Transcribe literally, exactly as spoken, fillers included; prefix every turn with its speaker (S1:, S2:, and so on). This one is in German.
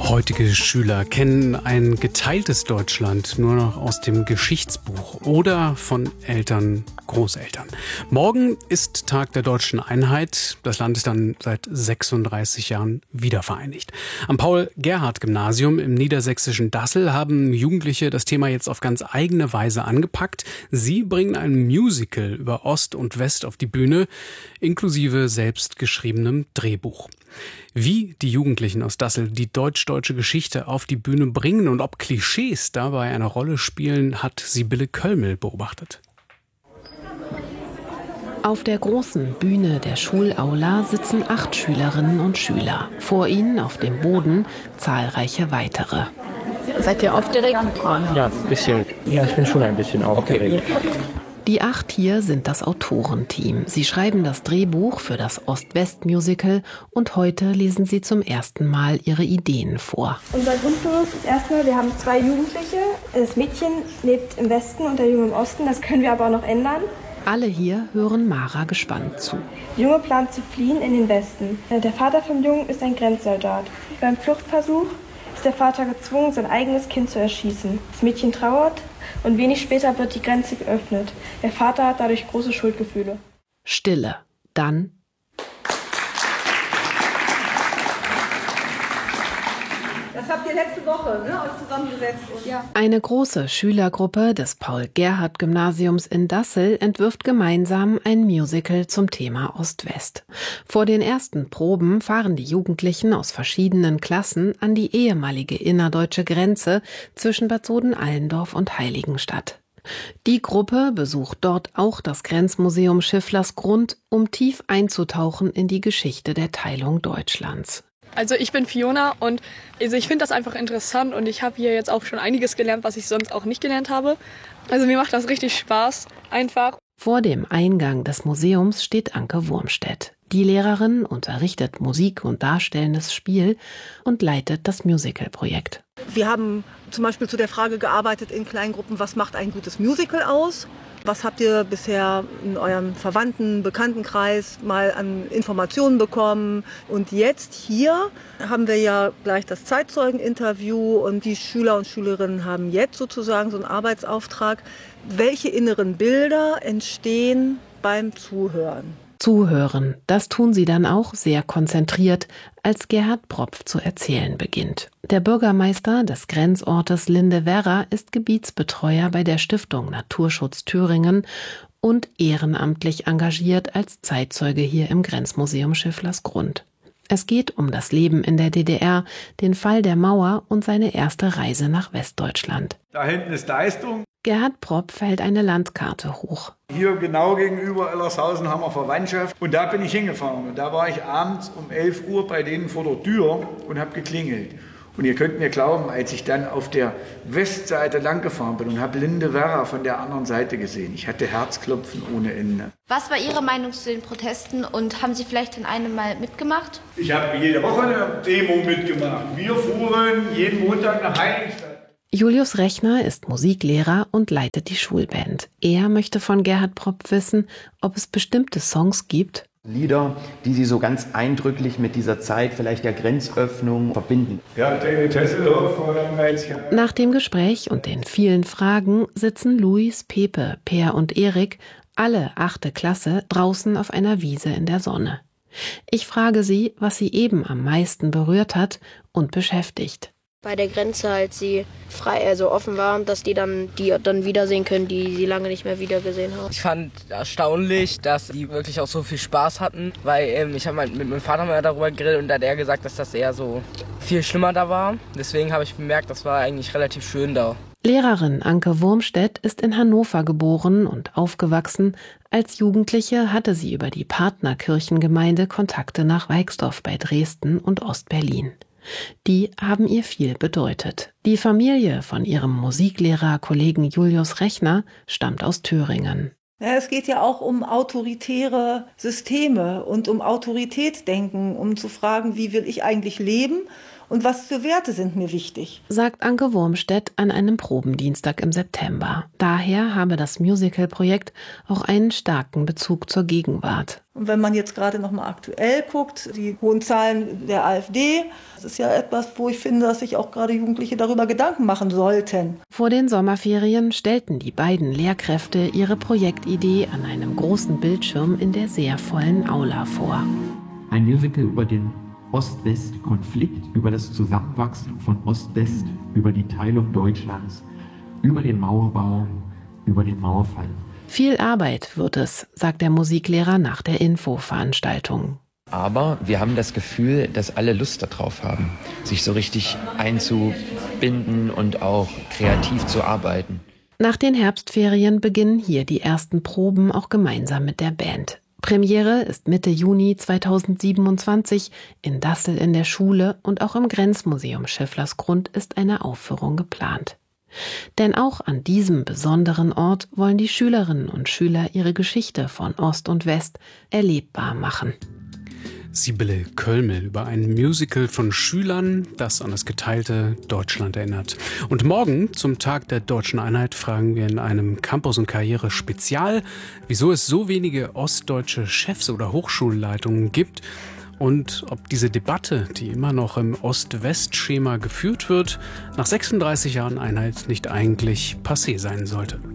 S1: Heutige Schüler kennen ein geteiltes Deutschland nur noch aus dem Geschichtsbuch oder von Eltern, Großeltern. Morgen ist Tag der deutschen Einheit. Das Land ist dann seit sechsunddreißig Jahren wiedervereinigt. Am Paul-Gerhardt-Gymnasium im niedersächsischen Dassel haben Jugendliche das Thema jetzt auf ganz eigene Weise angepackt. Sie bringen ein Musical über Ost und West auf die Bühne, inklusive selbstgeschriebenem Drehbuch. Wie die Jugendlichen aus Dassel die deutsch-deutsche Geschichte auf die Bühne bringen und ob Klischees dabei eine Rolle spielen, hat Sibylle Köllmel beobachtet.
S2: Auf der großen Bühne der Schulaula sitzen acht Schülerinnen und Schüler. Vor ihnen auf dem Boden zahlreiche weitere.
S3: Seid ihr aufgeregt?
S4: Ja, ein bisschen. Ja, ich bin schon ein bisschen aufgeregt.
S2: Okay. Die acht hier sind das Autorenteam. Sie schreiben das Drehbuch für das Ost-West-Musical und heute lesen sie zum ersten Mal ihre Ideen vor.
S5: Unser Grundgerüst ist erstmal, wir haben zwei Jugendliche. Das Mädchen lebt im Westen und der Junge im Osten. Das können wir aber auch noch ändern.
S2: Alle hier hören Mara gespannt zu.
S5: Der Junge plant zu fliehen in den Westen. Der Vater vom Jungen ist ein Grenzsoldat. Beim Fluchtversuch ist der Vater gezwungen, sein eigenes Kind zu erschießen. Das Mädchen trauert und wenig später wird die Grenze geöffnet. Der Vater hat dadurch große Schuldgefühle.
S2: Stille. Dann
S3: Das habt ihr letzte Woche, ne, euch zusammengesetzt. Und ja.
S2: Eine große Schülergruppe des Paul-Gerhardt-Gymnasiums in Dassel entwirft gemeinsam ein Musical zum Thema Ost-West. Vor den ersten Proben fahren die Jugendlichen aus verschiedenen Klassen an die ehemalige innerdeutsche Grenze zwischen Bad Soden-Allendorf und Heiligenstadt. Die Gruppe besucht dort auch das Grenzmuseum Schifflersgrund, um tief einzutauchen in die Geschichte der Teilung Deutschlands.
S6: Also ich bin Fiona und also ich finde das einfach interessant und ich habe hier jetzt auch schon einiges gelernt, was ich sonst auch nicht gelernt habe. Also mir macht das richtig Spaß, einfach.
S2: Vor dem Eingang des Museums steht Anke Wurmstedt. Die Lehrerin unterrichtet Musik und darstellendes Spiel und leitet das Musical-Projekt.
S3: Wir haben zum Beispiel zu der Frage gearbeitet in Kleingruppen, was macht ein gutes Musical aus? Was habt ihr bisher in eurem Verwandten-, Bekanntenkreis mal an Informationen bekommen? Und jetzt hier haben wir ja gleich das Zeitzeugeninterview und die Schüler und Schülerinnen haben jetzt sozusagen so einen Arbeitsauftrag. Welche inneren Bilder entstehen beim Zuhören?
S2: Zuhören, das tun sie dann auch sehr konzentriert, als Gerhard Propf zu erzählen beginnt. Der Bürgermeister des Grenzortes Lindewerra ist Gebietsbetreuer bei der Stiftung Naturschutz Thüringen und ehrenamtlich engagiert als Zeitzeuge hier im Grenzmuseum Schifflersgrund. Es geht um das Leben in der D D R, den Fall der Mauer und seine erste Reise nach Westdeutschland.
S7: Da hinten ist Deistung.
S2: Gerhard Propf hält eine Landkarte hoch.
S7: Hier genau gegenüber Ellershausen haben wir Verwandtschaft. Und da bin ich hingefahren. Und da war ich abends um elf Uhr bei denen vor der Tür und habe geklingelt. Und ihr könnt mir glauben, als ich dann auf der Westseite lang gefahren bin und habe Lindewerra von der anderen Seite gesehen. Ich hatte Herzklopfen ohne Ende.
S8: Was war Ihre Meinung zu den Protesten und haben Sie vielleicht in einem Mal mitgemacht?
S7: Ich habe jede Woche eine Demo mitgemacht. Wir fuhren jeden Montag nach Heiligenstadt.
S2: Julius Rechner ist Musiklehrer und leitet die Schulband. Er möchte von Gerhard Propf wissen, ob es bestimmte Songs gibt,
S9: Lieder, die Sie so ganz eindrücklich mit dieser Zeit vielleicht der Grenzöffnung verbinden.
S7: Ja, David Hasselhoff oder Mädchen.
S2: Nach dem Gespräch und den vielen Fragen sitzen Luis, Pepe, Per und Erik, alle achte Klasse, draußen auf einer Wiese in der Sonne. Ich frage sie, was sie eben am meisten berührt hat und beschäftigt.
S10: Bei der Grenze halt sie frei, also offen waren, dass die dann die dann wiedersehen können, die sie lange nicht mehr wiedergesehen haben.
S11: Ich fand erstaunlich, dass die wirklich auch so viel Spaß hatten, weil ähm, ich habe halt mit meinem Vater mal darüber geredet und da hat er gesagt, dass das eher so viel schlimmer da war. Deswegen habe ich bemerkt, das war eigentlich relativ schön da.
S2: Lehrerin Anke Wurmstedt ist in Hannover geboren und aufgewachsen. Als Jugendliche hatte sie über die Partnerkirchengemeinde Kontakte nach Weixdorf bei Dresden und Ostberlin. Die haben ihr viel bedeutet. Die Familie von ihrem Musiklehrer-Kollegen Julius Rechner stammt aus Thüringen.
S3: Ja, es geht ja auch um autoritäre Systeme und um Autoritätsdenken, um zu fragen, wie will ich eigentlich leben und was für Werte sind mir wichtig.
S2: Sagt Anke Wurmstedt an einem Probendienstag im September. Daher habe das Musical-Projekt auch einen starken Bezug zur Gegenwart.
S3: Und wenn man jetzt gerade noch mal aktuell guckt, die hohen Zahlen der AfD, das ist ja etwas, wo ich finde, dass sich auch gerade Jugendliche darüber Gedanken machen sollten.
S2: Vor den Sommerferien stellten die beiden Lehrkräfte ihre Projektidee an einem großen Bildschirm in der sehr vollen Aula vor.
S12: Ein Musical über den Ost-West-Konflikt, über das Zusammenwachsen von Ost-West, über die Teilung Deutschlands, über den Mauerbau, über den Mauerfall.
S2: Viel Arbeit wird es, sagt der Musiklehrer nach der Infoveranstaltung.
S9: Aber wir haben das Gefühl, dass alle Lust darauf haben, sich so richtig einzubinden und auch kreativ zu arbeiten.
S2: Nach den Herbstferien beginnen hier die ersten Proben auch gemeinsam mit der Band. Premiere ist Mitte Juni zweitausendsiebenundzwanzig in Dassel in der Schule und auch im Grenzmuseum Schäfflersgrund ist eine Aufführung geplant. Denn auch an diesem besonderen Ort wollen die Schülerinnen und Schüler ihre Geschichte von Ost und West erlebbar machen.
S1: Sibylle Köllmel über ein Musical von Schülern, das an das geteilte Deutschland erinnert. Und morgen, zum Tag der Deutschen Einheit, fragen wir in einem Campus- und Karriere-Spezial, wieso es so wenige ostdeutsche Chefs oder Hochschulleitungen gibt und ob diese Debatte, die immer noch im Ost-West-Schema geführt wird, nach sechsunddreißig Jahren Einheit nicht eigentlich passé sein sollte.